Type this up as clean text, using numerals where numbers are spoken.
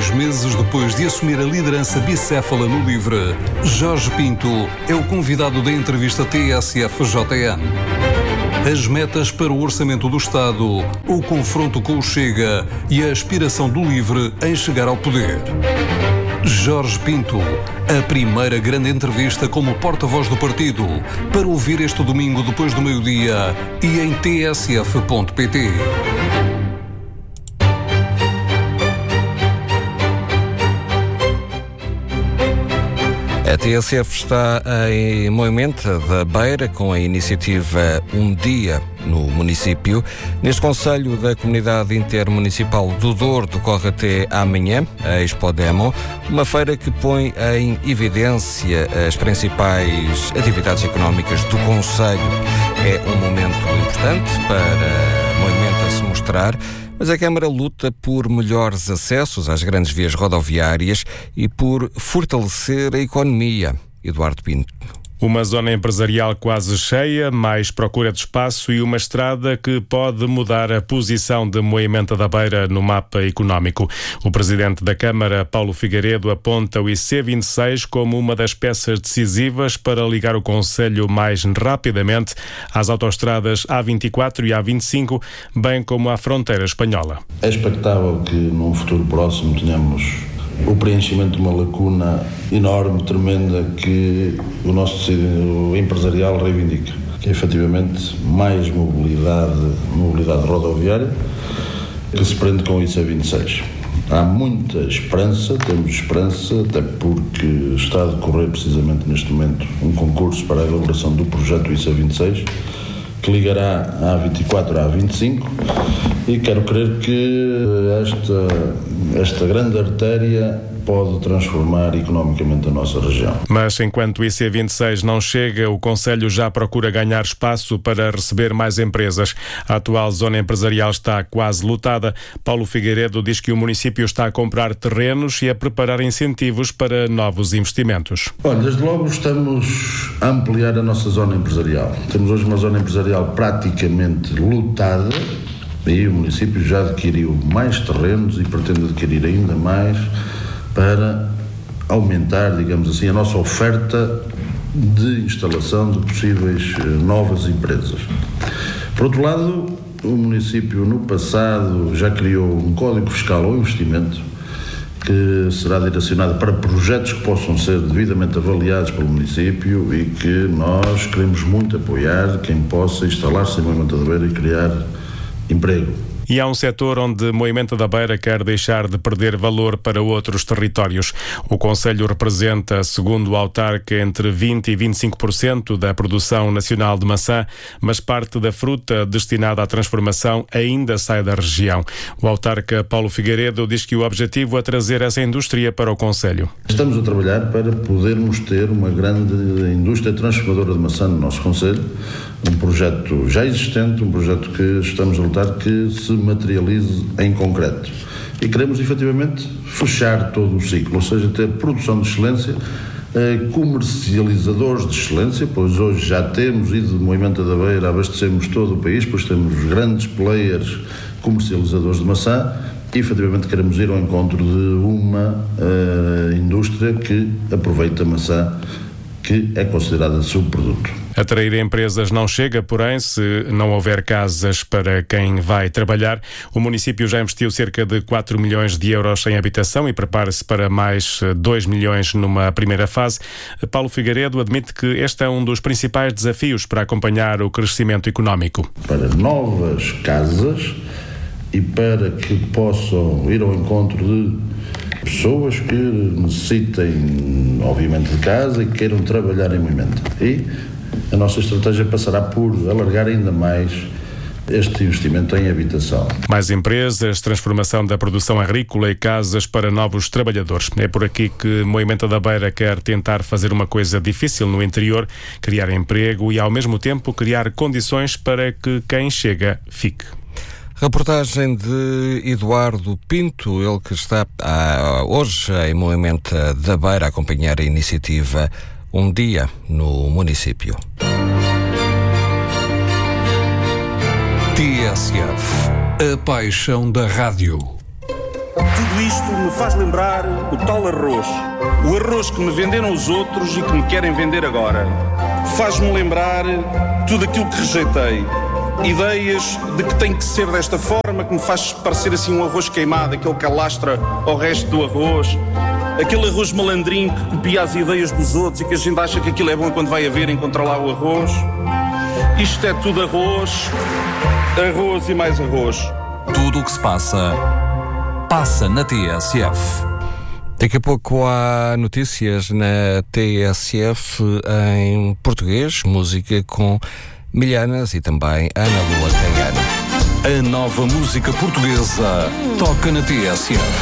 2 meses depois de assumir a liderança bicéfala no LIVRE, Jorge Pinto é o convidado da entrevista TSF-JN. As metas para o orçamento do Estado, o confronto com o Chega e a aspiração do LIVRE em chegar ao poder. Jorge Pinto, a primeira grande entrevista como porta-voz do partido, para ouvir este domingo depois do meio-dia e em tsf.pt. A TSF está em Moimenta da Beira com a iniciativa Um Dia no município. Neste concelho da Comunidade Intermunicipal do Douro decorre até amanhã a Expo Demo, uma feira que põe em evidência as principais atividades económicas do concelho. É um momento importante para Moimenta se mostrar, mas a Câmara luta por melhores acessos às grandes vias rodoviárias e por fortalecer a economia. Eduardo Pinto. Uma zona empresarial quase cheia, mais procura de espaço e uma estrada que pode mudar a posição de Moimenta da Beira no mapa económico. O presidente da Câmara, Paulo Figueiredo, aponta o IC26 como uma das peças decisivas para ligar o concelho mais rapidamente às autoestradas A24 e A25, bem como à fronteira espanhola. É expectável que num futuro próximo tenhamos o preenchimento de uma lacuna enorme, tremenda, que o nosso tecido empresarial reivindica, que é efetivamente mais mobilidade rodoviária, que se prende com o IC26. Há muita esperança, temos esperança, até porque está a decorrer precisamente neste momento um concurso para a elaboração do projeto IC26, que ligará a A24 à A25, e quero crer que esta grande artéria pode transformar economicamente a nossa região. Mas enquanto o IC26 não chega, o concelho já procura ganhar espaço para receber mais empresas. A atual zona empresarial está quase lotada. Paulo Figueiredo diz que o município está a comprar terrenos e a preparar incentivos para novos investimentos. Olha, desde logo estamos a ampliar a nossa zona empresarial. Temos hoje uma zona empresarial praticamente lotada e o município já adquiriu mais terrenos e pretende adquirir ainda mais para aumentar, digamos assim, a nossa oferta de instalação de possíveis novas empresas. Por outro lado, o município no passado já criou um código fiscal ao investimento que será direcionado para projetos que possam ser devidamente avaliados pelo município e que nós queremos muito apoiar quem possa instalar-se em Moimenta da Beira e criar emprego. E há um setor onde Moimenta da Beira quer deixar de perder valor para outros territórios. O concelho representa, segundo o autarca, entre 20% e 25% da produção nacional de maçã, mas parte da fruta destinada à transformação ainda sai da região. O autarca Paulo Figueiredo diz que o objetivo é trazer essa indústria para o concelho. Estamos a trabalhar para podermos ter uma grande indústria transformadora de maçã no nosso concelho, um projeto já existente, um projeto que estamos a lutar que se materialize em concreto. E queremos efetivamente fechar todo o ciclo, ou seja, ter produção de excelência, comercializadores de excelência, pois hoje já temos, e de Moimenta da Beira abastecemos todo o país, pois temos grandes players comercializadores de maçã, e efetivamente queremos ir ao encontro de uma indústria que aproveita a maçã, que é considerada subproduto. Atrair empresas não chega, porém, se não houver casas para quem vai trabalhar. O município já investiu cerca de 4 milhões de euros em habitação e prepara-se para mais 2 milhões numa primeira fase. Paulo Figueiredo admite que este é um dos principais desafios para acompanhar o crescimento económico. Para novas casas e para que possam ir ao encontro de pessoas que necessitem, obviamente, de casa e que queiram trabalhar em Moimenta. E a nossa estratégia passará por alargar ainda mais este investimento em habitação. Mais empresas, transformação da produção agrícola e casas para novos trabalhadores. É por aqui que Moimenta da Beira quer tentar fazer uma coisa difícil no interior, criar emprego e, ao mesmo tempo, criar condições para que quem chega fique. Reportagem de Eduardo Pinto, ele que está hoje em Moimenta da Beira a acompanhar a iniciativa Um Dia no município. TSF, a paixão da rádio. Tudo isto me faz lembrar o tal arroz. O arroz que me venderam os outros e que me querem vender agora. Faz-me lembrar tudo aquilo que rejeitei. Ideias de que tem que ser desta forma, que me faz parecer assim um arroz queimado, aquele que alastra ao resto do arroz. Aquele arroz malandrinho que copia as ideias dos outros e que a gente acha que aquilo é bom quando vai a ver encontrar lá o arroz. Isto é tudo arroz, arroz e mais arroz. Tudo o que se passa, passa na TSF. Daqui a pouco há notícias na TSF em português, música com Milhanas e também Ana Lua Caiano. A nova música portuguesa toca na TSF.